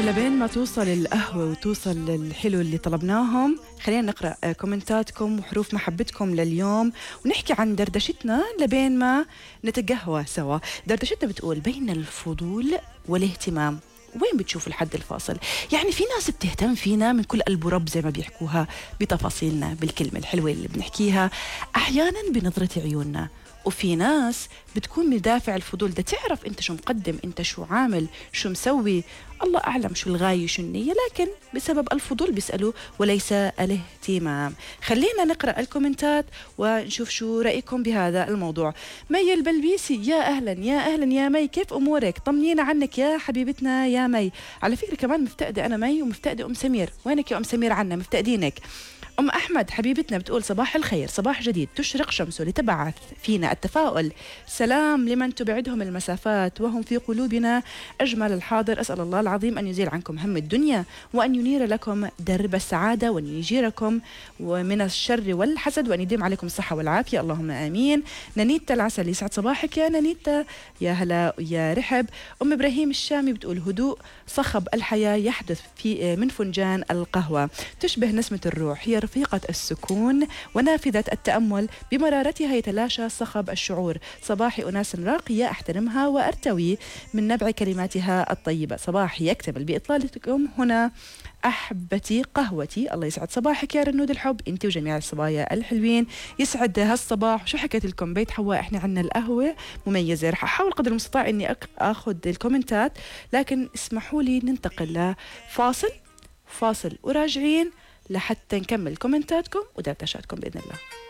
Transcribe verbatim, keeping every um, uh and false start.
ولبين ما توصل القهوة وتوصل للحلو اللي طلبناهم، خلينا نقرأ كومنتاتكم وحروف محبتكم لليوم ونحكي عن دردشتنا لبين ما نتقهوى سوا. دردشتنا بتقول بين الفضول والاهتمام وين بتشوف الحد الفاصل؟ يعني في ناس بتهتم فينا من كل قلب ورب زي ما بيحكوها بتفاصيلنا بالكلمة الحلوة اللي بنحكيها، أحيانا بنظرة عيوننا، وفي ناس بتكون من دافع الفضول ده تعرف انت شو مقدم، انت شو عامل، شو مسوي، الله أعلم شو الغاية شو النية، لكن بسبب الفضول بيسألوا وليس الاهتمام. خلينا نقرأ الكومنتات ونشوف شو رأيكم بهذا الموضوع. مي البلبيسي، يا أهلا يا أهلا يا مي، كيف أمورك؟ طمنينا عنك يا حبيبتنا يا مي. على فكرة كمان مفتقدة أنا مي ومفتقدة أم سمير، وينك يا أم سمير؟ عنا مفتقدينك. أم أحمد حبيبتنا بتقول صباح الخير، صباح جديد تشرق شمسه لتبعث فينا التفاؤل، سلام لمن تبعدهم المسافات وهم في قلوبنا أجمل الحاضر، أسأل الله العظيم أن يزيل عنكم هم الدنيا وأن ينير لكم درب السعادة وأن يجيركم ومن الشر والحسد وأن يديم عليكم الصحة والعافية، اللهم آمين. نانيتا العسل، يسعد صباحك يا نانيتا، يا هلا يا رحب. أم إبراهيم الشامي بتقول هدوء صخب الحياة يحدث في من فنجان القهوة، تشبه نسمة الروح، هي رفيقة السكون ونافذة التأمل، بمرارتها يتلاشى صخب الشعور، صباحي أناس راقية أحترمها وأرتوي من نبع كلماتها الطيبة، صباحي يكتمل بإطلالتكم هنا أحبتي قهوتي، الله يسعد صباحك يا رنود الحب أنت وجميع الصبايا الحلوين، يسعد هالصباح. شو حكيت لكم بيت حواء إحنا عنا القهوة مميزة، رح أحاول قدر المستطاع إني أخذ الكومنتات، لكن اسمحوا لي ننتقل لفاصل فاصل وراجعين لحتى نكمل كومنتاتكم ودردشاتكم بإذن الله.